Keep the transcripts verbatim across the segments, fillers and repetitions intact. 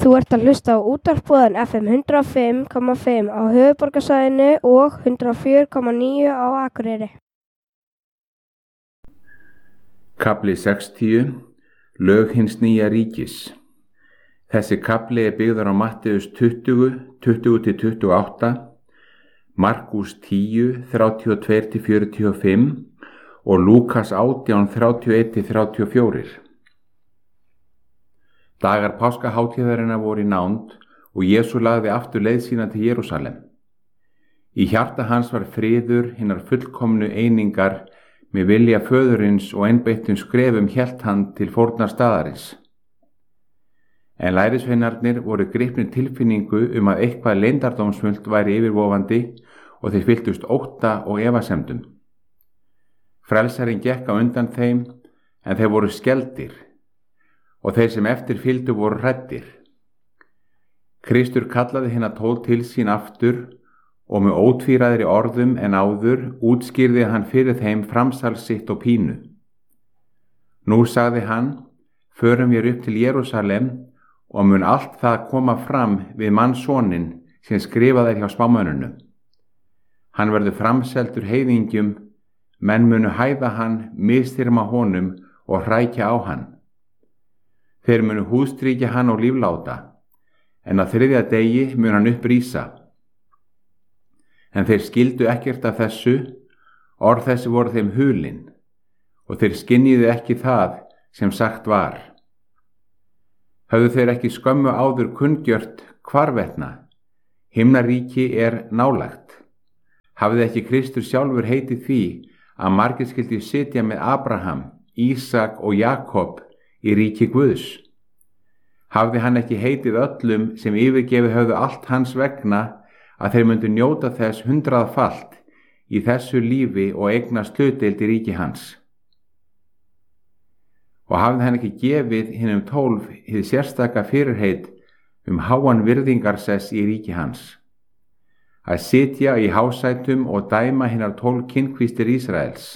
Þú ert að hlusta á útvarpsboðan F M hundrað og fimm komma fimm á höfuðborgarsvæðinu og hundrað og fjögur komma níu á Akureyri. Kafli sextíu. Lög hins nýja ríkis. Þessi kafli er byggður á Matteus tuttugu, tuttugu til tuttugu og átta, Markús tíu, þrjátíu og tvö til fjörutíu og fimm og Lúkas átján, þrjátíu og eitt til þrjátíu og fjögur. Dagar páskahátíðarinnar voru í nánd og Jesú lagði aftur leið sína til Jerúsalem. Í hjarta hans var friður hinnar fullkomnu einingar með vilja föðurins og einbeittum skrefum hélt hann til fórnar staðarins. En lærisveinarnir voru gripnir tilfinningu um að eitthvað leyndardómsfullt væri yfirvofandi og þeir fylltust ótta og efasemdum. Frelsarinn gekk á undan þeim en þeir voru skelfdir og þeir sem eftir fylgdu voru hræddir. Kristur kallaði hina tólf til sín aftur og með ótvíræðri orðum en áður útskýrði hann fyrir þeim framsal sitt og pínu. Nú sagði hann, förum við upp til Jerúsalem og mun allt það koma fram við mannssoninn sem skrifað er hjá spámönnunum. Hann verður framseldur heiðingjum, menn munu hæða hann, misþyrma honum og hrækja á hann. Þeir munu húðstrýkja hann og lífláta, en á þriðja degi mun hann upprísa. En þeir skildu ekkert af þessu, orð þessi voru þeim hulin, og þeir skynjuðu ekki það sem sagt var. Höfðu þeir ekki skömmu áður kunngjört hvarvetna, himnaríki er nálægt. Hafði ekki Kristur sjálfur heitið því að margir skyldi sitja með Abraham, Ísak og Jakob í ríki Guðs? Hafði hann ekki heitið öllum sem yfirgefið höfðu allt hans vegna að þeir myndu njóta þess hundraðfalt í þessu lífi og eignast hlutdeild í ríki hans? Og hafði hann ekki gefið hinum tólf hið sérstaka fyrirheit um háan virðingarsess í ríki hans, að sitja í hásætum og dæma hinar tólf kynkvístir Ísraels?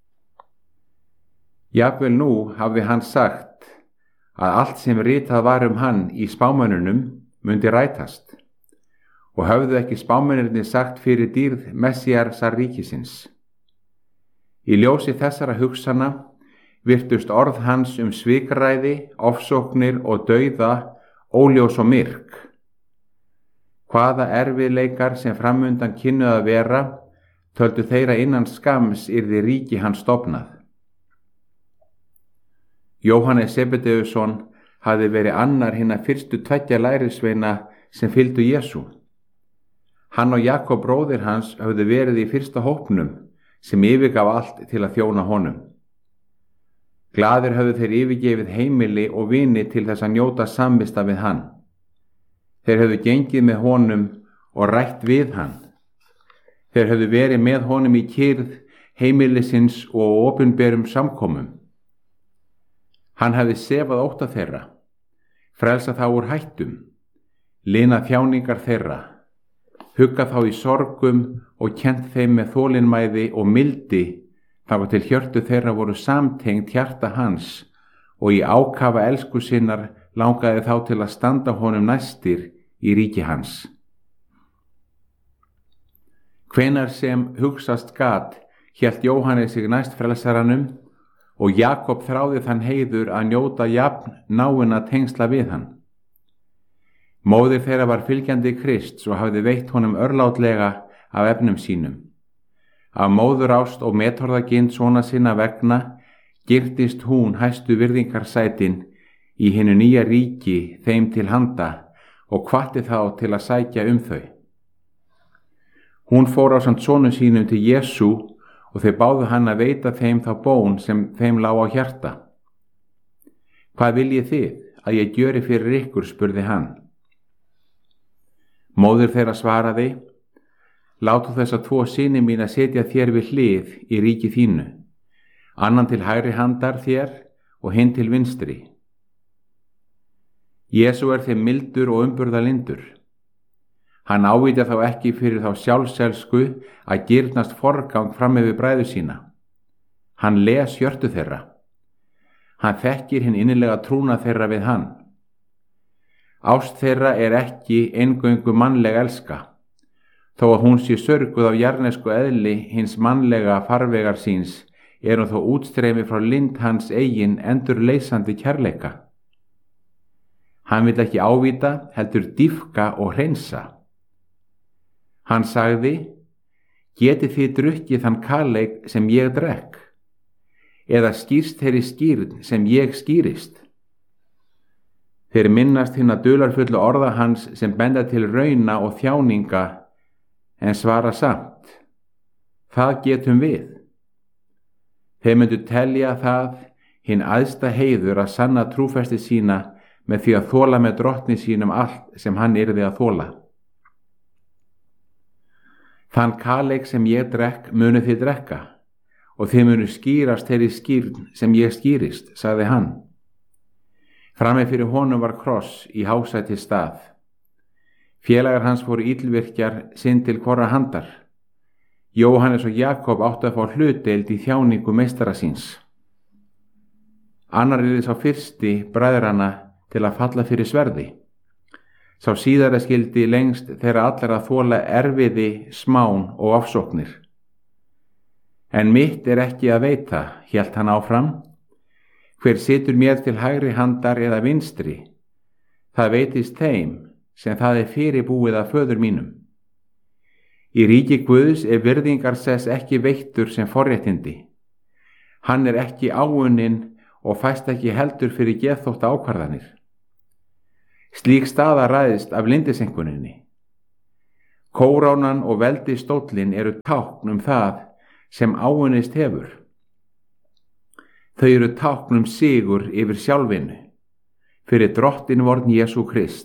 Jafnvel nú hafði hann sagt að allt sem ritað var um hann í spámönnunum mundi rætast, og höfðu ekki spámennirnir sagt fyrir dýrð Messíasar ríkisins. Í ljósi þessara hugsana virtust orð hans um svikræði, ofsóknir og dauða óljós og myrk. Hvaða erfiðleikar sem framundan kynnu að vera, töldu þeirra innan skams yrði ríki hans stofnað. Jóhannes Sebedeusson hafði verið annar hinna fyrstu tveggja lærisveina sem fylgdu Jesú. Hann og Jakob bróðir hans höfðu verið í fyrsta hópnum sem yfirgaf allt til að þjóna honum. Glaðir höfðu þeir yfirgefið heimili og vini til þess að njóta samvista við hann. Þeir höfðu gengið með honum og rætt við hann. Þeir höfðu verið með honum í kyrrð heimilisins og opinberum samkomum. Hann hefði sefað ótta þeirra, frelsa þá úr hættum, linað þjáningar þeirra, huggað þá í sorgum og kennt þeim með þolinmæði og mildi þangað til hjörtu þeirra voru samtengt hjarta hans og í ákafa elsku sinnar langaði þá til að standa honum næstir í ríki hans. Hvenær sem hugsast gat hélt Jóhannes sig næst frelsaranum og Jakob þráði þann heiður að njóta jafn náinna tengsla við hann. Móðir þeirra var fylgjandi Krists og hafði veitt honum örlátlega af efnum sínum. Af móðurást og metorðagind svona sinna vegna girtist hún hæstu virðingarsætin í hinu nýja ríki þeim til handa og hvatti þá til að sækja um þau. Hún fór ásamt sonu sínum til Jesú og þeir báðu hann að veita þeim þá bón sem þeim lá á hjarta. Hvað viljið þið að ég gjöri fyrir ykkur, spurði hann. Móðir þeirra svaraði, látu þessa tvo syni mína setja þér við hlið í ríki þínu, annan til hægri handar þér og hinn til vinstri. Jesú er þeim mildur og umburðarlyndur. Hann ávitjar þá ekki fyrir þá sjálfselsku að girnast forgang fram yfir bræður sína. Hann les hjörtu þeirra. Hann þekkir hinn innilega trúna þeirra við hann. Ást þeirra er ekki eingöngu mannleg elska, þó að hún sé sörguð af jarðnesku eðli hins mannlega farvegar síns, er hún þó útstreymi frá lind hans eigin endurleysandi kærleika. Hann vill ekki ávíta, heldur dýpka og hreinsa. Hann sagði: Getið þið drukkið þann kaleik sem ég drekk, eða skýrst þeirri skýrn sem ég skýrist? Þeir minnast hinna dularfullu orða hans sem benda til rauna og þjáninga, en svara samt: Það getum við. Þeir myndu telja það hinn æðsta heiður að sanna trúfesti sína með því að þola með drottni sínum allt sem hann yrði að þola. Þann kaleik sem ég drekk munu þið drekka, og þið munu skýrast þeirri skýrn sem ég skýrist, sagði hann. Frammi fyrir honum var kross í hásæti stað. Félagar hans voru illvirkjar sinn til hvorra handar. Jóhannes og Jakob áttu að fá hlutdeild í þjáningu meistara síns. Annar yrði sá fyrsti bræðrana til að falla fyrir sverði. Sá síðara skildi lengst þeirra allar að þola erfiði, smán og ofsóknir. En mitt er ekki að veita, hélt hann áfram. Hver situr mér til hægri handar eða vinstri, það veitist þeim sem það er fyrirbúið að föður mínum. Í ríki Guðs er virðingarsess ekki veittur sem forréttindi. Hann er ekki áunninn og fæst ekki heldur fyrir geðþótta ákvarðanir. Slík staða ræðist af lindisenkuninni. Kóránan og veldi stóllin eru tákn um það sem áunnist hefur. Þau eru tákn um sigur yfir sjálfinu, fyrir drottin vorn Jesú Krist.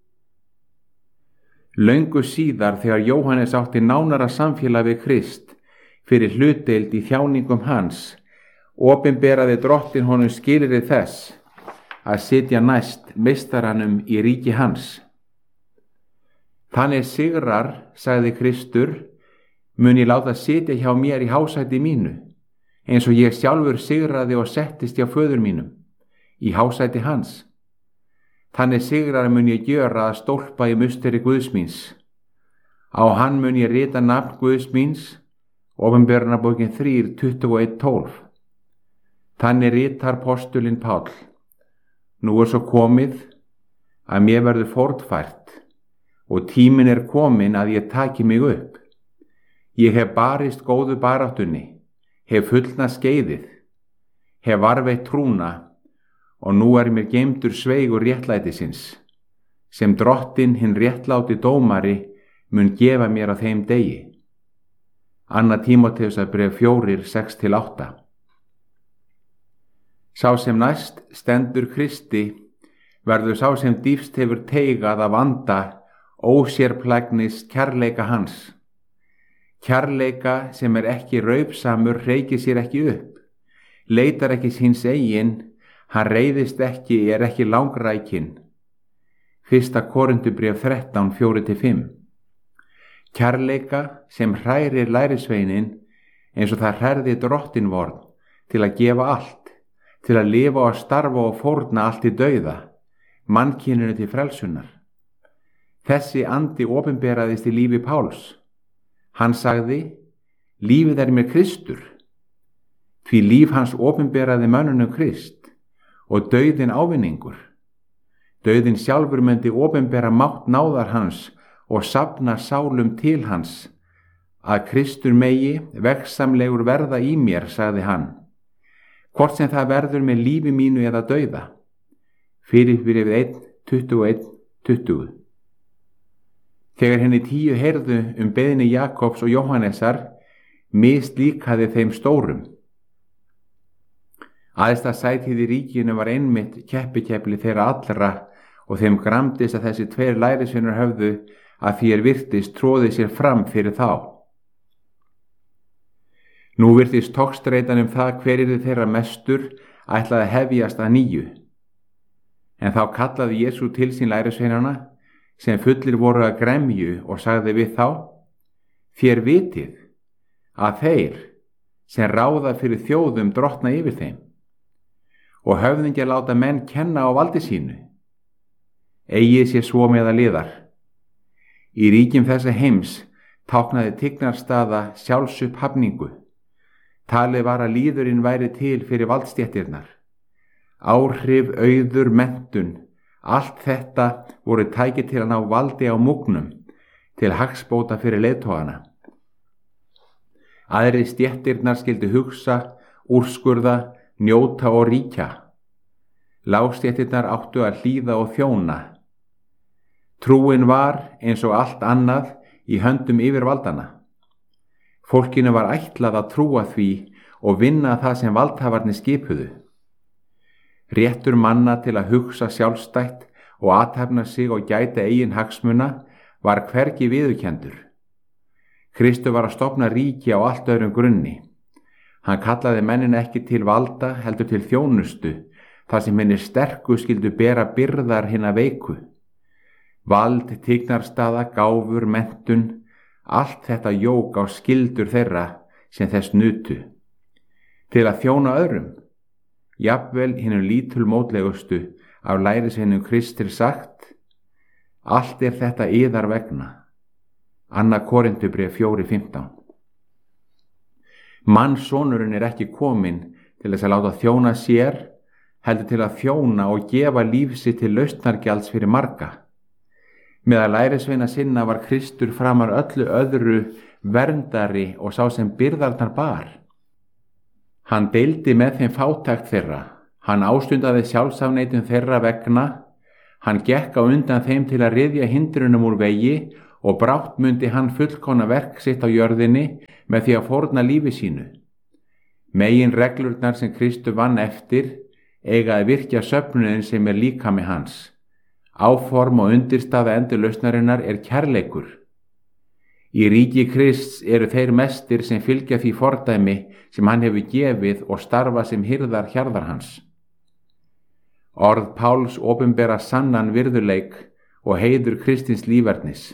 Löngu síðar þegar Jóhannes átti nánara samfélag við Krist fyrir hlutdeild í þjáningum hans, opinberaði drottin honum skilyrði þess að sitja næst meistaranum í ríki hans. Þannig sigrar, sagði Kristur, mun ég láta sitja hjá mér í hásæti mínu, eins og ég sjálfur sigraði og settist hjá föður mínum, í hásæti hans. Þannig sigrar mun ég gjöra að stólpa í musteri Guðs míns. Á hann mun ég rita nafn Guðs míns, Opinberunarbókin þrjú, tuttugu og eitt, tólf. Þannig ritar postulinn Páll: Nú er svo komið að mér verður fórnfært og tíminn er komin að ég taki mig upp. Ég hef barist góðu baráttunni, hef fullnað skeiðið, hef varveitt trúna, og nú er mér geymdur sveigur réttlætisins, sem drottin hinn réttláti dómari mun gefa mér á þeim degi. Anna Tímóteusarbréf fjórir, sex til átta. Sá sem næst stendur Kristi verður sá sem dýpst hefur teigað af anda ósérplægnis kærleika hans. Kærleika sem er ekki raupsamur hreykir sér ekki upp, leitar ekki síns eigin, hann reiðist ekki, er ekki langrækinn. Fyrsta Korintubréf þrettán, fjórir til fimm. Kærleika sem hrærir lærisveinin eins og það hærði drottin vorn til að gefa allt, til að lifa og starfa og fórna allt í dauða, mannkyninu til frelsunar. Þessi andi opinberaðist í lífi Páls. Hann sagði: Lífið er mér Kristur. Því líf hans opinberaði mönnunum Krist og dauðin ávinningur. Dauðin sjálfur myndi opinbera mátt náðar hans og safna sálum til hans, að Kristur megi vegsamlegur verða í mér, sagði hann, hvort sem það verður með lífi mínu eða dauða. Filippíubréfið einn, tuttugu og eitt, tuttugu. Þegar henni tíu heyrðu um beiðni Jakobs og Jóhannesar, mislíkaði þeim stórum. Æðsta sætið í ríkinu var einmitt keppikefli þeirra allra og þeim gramdist að þessi tveir lærisveinar höfðu að því er virtist tróði sér fram fyrir þá. Nú virtist togstreitan um það hver yrði þeirra mestur ætlaði að hefjast að nýju. En þá kallaði Jesú til sín lærisveinana sem fullir voru að gremju og sagði við þá: Þér vitið að þeir sem ráða fyrir þjóðum drottna yfir þeim og höfðingja láta menn kenna á valdi sínu. eigi sé svo meða liðar. Í ríkjum þessa heims táknaði tignarstaða sjálfsupphafningu. Talið var að líðurinn væri til fyrir valdstéttirnar. Áhrif, auður, menntun, allt þetta voru tæki til að ná valdi á múgnum, til hagsbóta fyrir leiðtogana. Aðri stéttirnar skyldu hugsa, úrskurða, njóta og ríkja. Lágstéttirnar áttu að hlýða og þjóna. Trúin var, eins og allt annað, í höndum yfirvaldana. Fólkinu var ætlað að trúa því og vinna það sem valdhafarnir skipuðu. Réttur manna til að hugsa sjálfstætt og athafna sig og gæta eigin hagsmuna var hvergi viðurkenndur. Kristur var að stofna ríki á allt öðrum grunni. Hann kallaði mennin ekki til valda heldur til þjónustu, þar sem hinir sterku skyldu bera byrðar hinna veiku. Vald, tignarstaða, gáfur, menntun, allt þetta jók á skyldur þeirra sem þess nutu. Til að þjóna öðrum, jafnvel hinum lítulmótlegustu af lærisveinum Kristi sagt, allt er þetta yðar vegna. Annað Korintubréf fjórar fimmtán. Mannssonurinn er ekki kominn til þess að láta þjóna sér, heldur til að þjóna og gefa líf sitt til lausnargjalds fyrir marga. Meðal lærisveina sinna var Kristur framar öllu öðru verndari og sá sem byrðarnar bar. Hann deildi með þeim fátækt þeirra, hann ástundaði sjálfsafneitun þeirra vegna, hann gekk á undan þeim til að ryðja hindrunum úr vegi og brátt mundi hann fullkomna verk sitt á jörðinni með því að fórna lífi sínu. Megin reglurnar sem Kristur vann eftir eiga að virkja söfnuðin sem er líkami hans. Áform og undirstaða endurlausnarinnar er kærleikur. Í ríki Krists eru þeir mestir sem fylgja því fordæmi sem hann hefur gefið og starfa sem hirðar hjarðar hans. Orð Páls opinbera sannan virðuleik og heiður Kristins lífernis.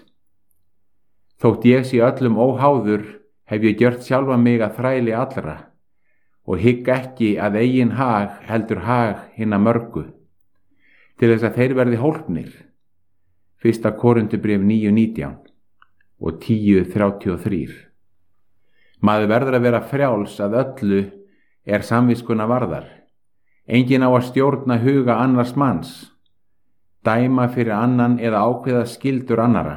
Þótt ég sé öllum óháður, hef ég gjört sjálfa mig að þræli allra og hygg ekki að eigin hag heldur hag hinna mörgu, til þess að þeir verði hólpnir. Fyrsta Korintubréf níu nítján og tíu þrjátíu og þrjú. Maður verður að vera frjáls að öllu er samviskuna varðar. Enginn á að stjórna huga annars manns, dæma fyrir annan eða ákveða skyldur annara.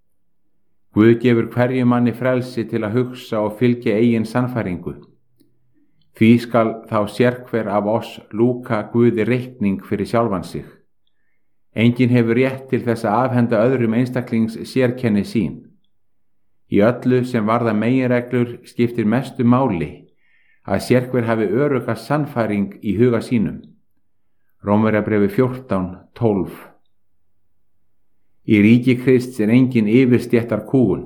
Guð gefur hverju manni frelsi til að hugsa og fylgja eigin sannfæringu. Því skal þá sérhver af oss lúka Guði reikning fyrir sjálfan sig. Enginn hefur rétt til þess að afhenda öðrum einstaklings sérkenni sín. Í öllu sem varða meginreglur skiptir mestu máli að sérhver hafi örugga sannfæring í huga sínum. Rómverjabréfi fjórtán tólf. Í ríki Krists er engin yfirstéttar kúgun,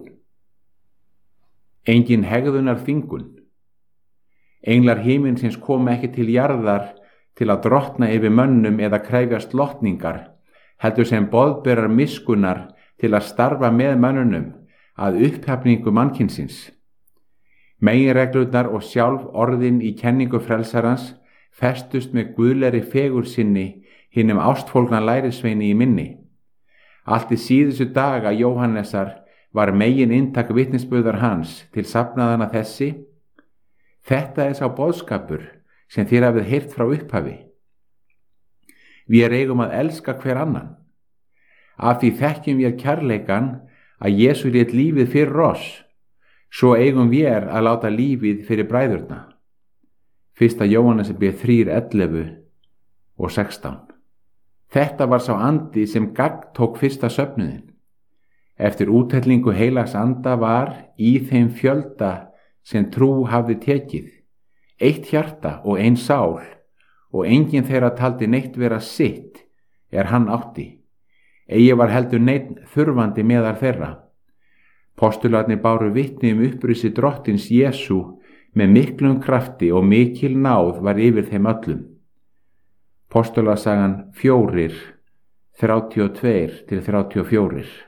engin hegðunar þvingun. Englar himinsins koma ekki til jarðar til að drottna yfir mönnum eða krefjast lotningar, heldur sem boðberar miskunnar til að starfa með mönnunum að upphafningu mannkynsins. Meginreglurnar og sjálf orðin í kenningu frelsarans festust með guðlegri fegur sinni hinum ástfólgna lærisveini í minni. Allt í síðustu daga Jóhannesar var megin inntak vitnisburðar hans til safnaðana þessi: þetta er sá boðskapur sem þér hafið heyrt frá upphafi. Við eigum að elska hver annan. Af því þekkjum við kærleikan að Jesús lét lífið fyrir oss, svo eigum við að láta lífið fyrir bræðurna. Fyrsta Jóhannesarbréf þrjú ellefu og sextán. Þetta var sá andi sem gagn tók fyrsta söfnuðin. Eftir úthellingu heilags anda var í þeim fjölda sem trú hafði tekið, eitt hjarta og ein sál, og enginn þeirra taldi neitt vera sitt er hann átti. Eigi var heldur neitt þurfandi meðal þeirra. Postularnir báru vitni um upprisi drottins Jesú með miklum krafti og mikil náð var yfir þeim öllum. Postulasagan fjórir, þrjátíu og tvö til þrjátíu og fjögur.